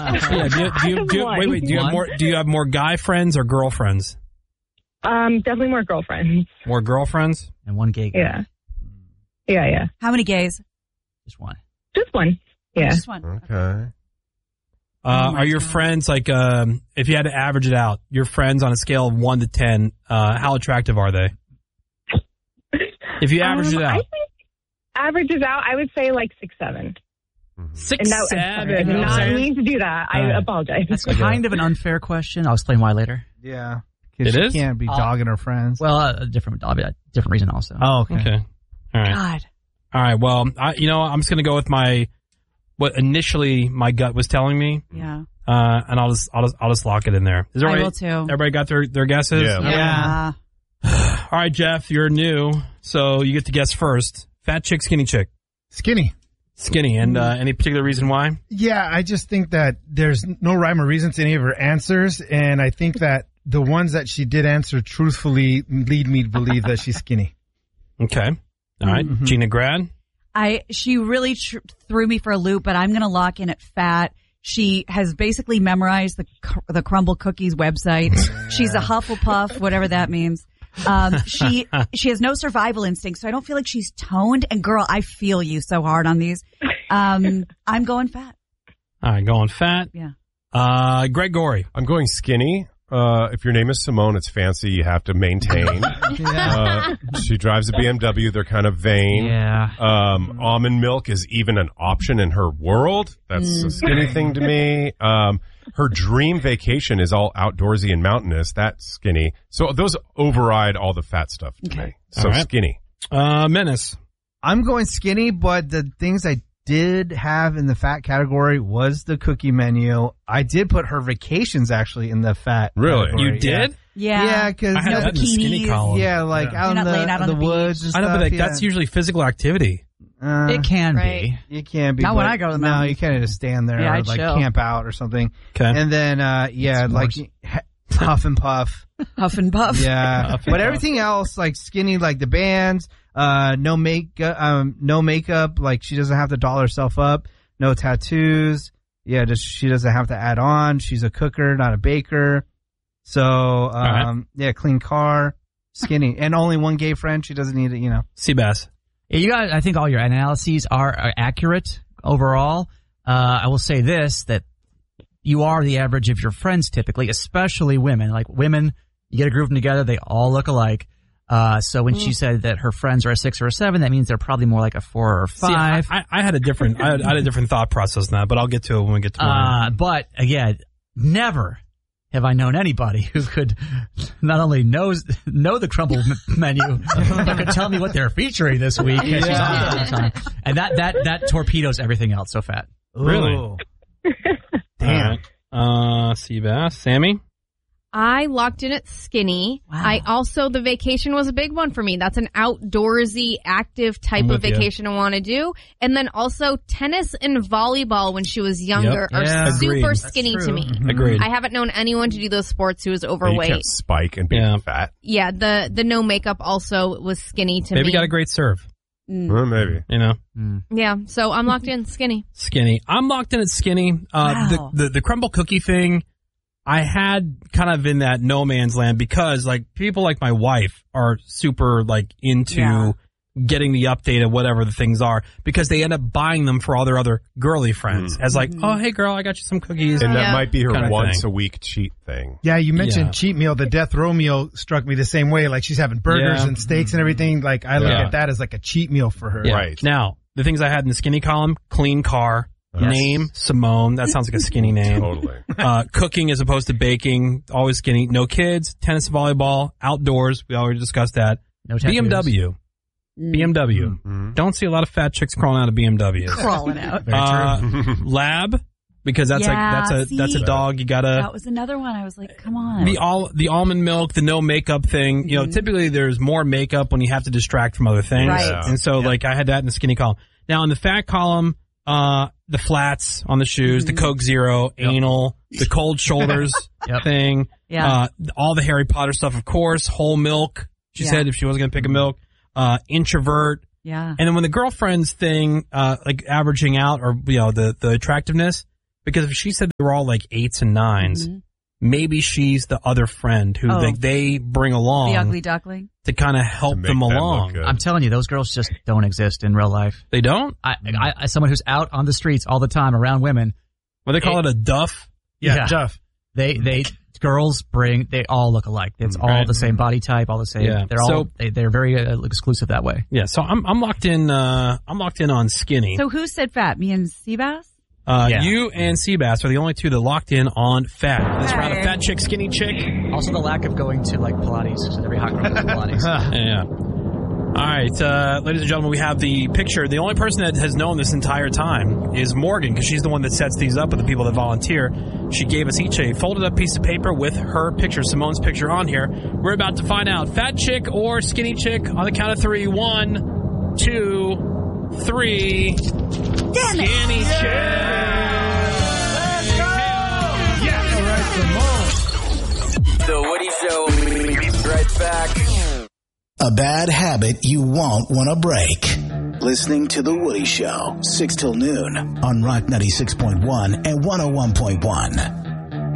Do you have more guy friends or girlfriends? Definitely more girlfriends. More girlfriends? And one gay guy. Yeah. How many gays? Just one. Just one. Yeah. Just one. Okay. Are your friends, like, if you had to average it out, your friends on a scale of 1 to 10, how attractive are they? If you average it out. I think averages out, I would say like 6, 7. 6, 7. I did not mean to do that. I apologize. That's kind of an unfair question. I'll explain why later. Yeah. It is? She can't be dogging her friends. Well, a different reason also. Oh, okay. All right. God. All right. Well, I'm just going to go with what initially my gut was telling me. Yeah. And I'll just lock it in there. I will too. Everybody got their guesses? Yeah. All right, Jeff, you're new, so you get to guess first. Fat chick, skinny chick? Skinny. Skinny. And any particular reason why? Yeah, I just think that there's no rhyme or reason to any of her answers, and I think that the ones that she did answer truthfully lead me to believe that she's skinny. Okay. All right. Mm-hmm. Gina Grad? She really threw me for a loop, but I'm going to lock in at fat. She has basically memorized the Crumble Cookies website. She's a Hufflepuff, whatever that means. She has no survival instinct, so I don't feel like she's toned. And girl, I feel you so hard on these. I'm going fat. All right, going fat. Yeah. Greg Gorey. I'm going skinny. If your name is Simone, it's fancy. You have to maintain. She drives a BMW. They're kind of vain. Yeah. Almond milk is even an option in her world. That's a skinny thing to me. Her dream vacation is all outdoorsy and mountainous. That's skinny. So those override all the fat stuff to me. So skinny. Menace. I'm going skinny, but the things I did have in the fat category was the cookie menu. I did put her vacations actually in the fat Really? category. You did? Yeah, because I had that in the skinny column. Yeah, like out in the woods and stuff. I know, but that's usually physical activity. It can be. It can be. Not when I go to the mountains. No, you can't just stand there or like chill. camp out or something. Okay. And then, like huff and puff. Huff and puff. Yeah. But everything else, like skinny, like the bands, no makeup, like she doesn't have to doll herself up, no tattoos. Yeah, she doesn't have to add on. She's a cooker, not a baker. So, clean car, skinny, and only one gay friend. She doesn't need it, Seabass. Yeah, you got. I think all your analyses are accurate overall. I will say this, that you are the average of your friends typically, especially women. Like women, you get a group of them together, they all look alike. So when she said that her friends are a 6 or a 7, that means they're probably more like a 4 or 5. See, I had a different thought process than that, but I'll get to it when we get to mine. But again, never have I known anybody who could not only know the Crumble menu, but could tell me what they're featuring this week. Yeah. She's on all the time. And that torpedoes everything else so fat. Really? Damn. Seabass. Sammy? I locked in at skinny. Wow. The vacation was a big one for me. That's an outdoorsy, active type of vacation I want to do. And then also tennis and volleyball when she was younger are super skinny to me. Agreed. I haven't known anyone to do those sports who was overweight. You can't spike and be fat. Yeah, the no makeup also was skinny to me. Maybe got a great serve. Well, maybe. Yeah, so I'm locked in skinny. Skinny. I'm locked in at skinny. Wow. The crumble cookie thing, I had kind of in that no man's land because like people like my wife are super like into getting the update of whatever the things are because they end up buying them for all their other girly friends as like, oh, hey girl, I got you some cookies. And that might be her kind of once thing. a week cheat thing. Yeah, you mentioned cheat meal. The death row meal struck me the same way. Like she's having burgers and steaks and everything. Like I look at that as like a cheat meal for her. Yeah. Right. Now, the things I had in the skinny column, clean car, name, Simone. That sounds like a skinny name. Totally. Cooking as opposed to baking, always skinny. No kids, tennis, volleyball, outdoors. We already discussed that. No tattoos. BMW. Don't see a lot of fat chicks crawling out of BMWs. Crawling out. Lab, because that's that's a dog. You gotta. That was another one. I was like, come on. The almond milk, the no makeup thing. You know, typically there's more makeup when you have to distract from other things. Right. Yeah. And so like I had that in the skinny column. Now in the fat column, the flats on the shoes, the Coke Zero, anal, the cold shoulders thing. Yeah. All the Harry Potter stuff, of course. Whole milk. She said if she wasn't going to pick a milk. Introvert. Yeah. And then when the girlfriends thing, like averaging out or, the attractiveness, Because if she said they were all like 8s and 9s, maybe she's the other friend who they bring along. The ugly duckling? To kind of help them along. I'm telling you, those girls just don't exist in real life. They don't? I as someone who's out on the streets all the time around women. What they call it, a duff? Yeah, duff. Girls they all look alike. It's all the same body type, all the same. Yeah. They're very exclusive that way. Yeah. So I'm locked in. I'm locked in on skinny. So who said fat? Me and Seabass? You and Seabass are the only two that locked in on fat. This round of fat chick, skinny chick. Also the lack of going to like Pilates. So every hot girl does Pilates. Yeah. All right, ladies and gentlemen, we have the picture. The only person that has known this entire time is Morgan, because she's the one that sets these up with the people that volunteer. She gave us each a folded up piece of paper with her picture, Simone's picture on here. We're about to find out, fat chick or skinny chick, on the count of 3. 1, 2, 3. Skinny chick. Let's go. Yeah. All right, Simone. The Woody Show. Right back. A bad habit you won't want to break. Listening to The Woody Show, 6 till noon on Rock 96.1 and 101.1.